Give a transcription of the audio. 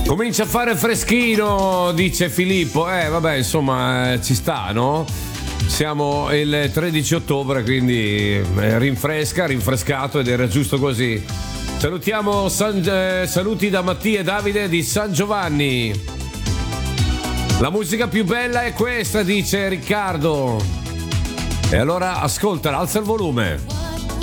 Comincia a fare freschino, dice Filippo. Vabbè, insomma, ci sta, no? Siamo il 13 ottobre, quindi rinfrescato ed era giusto così. Salutiamo saluti da Mattia e Davide di San Giovanni. La musica più bella è questa, dice Riccardo. E allora ascoltala, alza il volume.